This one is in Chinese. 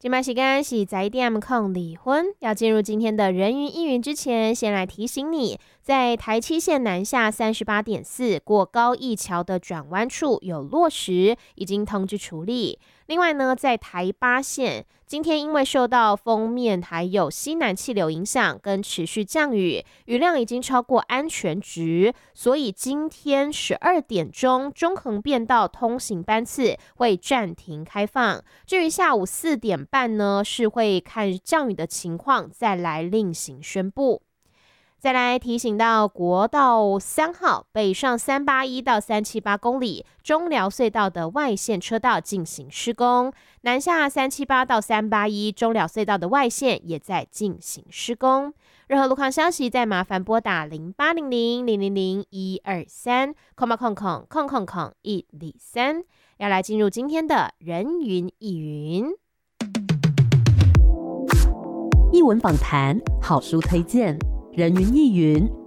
今麦时间是在点控离婚。要进入今天的人云亦云之前，先来提醒你，在台七线南下38.4过高义桥的转弯处有落石，已经通知处理。另外呢，在台八线，今天因为受到锋面还有西南气流影响跟持续降雨，雨量已经超过安全值，所以今天12点钟中横便道通行班次会暂停开放。至于下午4点半呢，是会看降雨的情况再来另行宣布。再来提醒到国道3号北上381到378公里中寮隧道的外线车道进行施工，南下378到381中寮隧道的外线也在进行施工。任何路况消息再麻烦拨打0800000123，123，要来进入今天的人云亦云。 艺文访谈，好书推荐，人云亦云。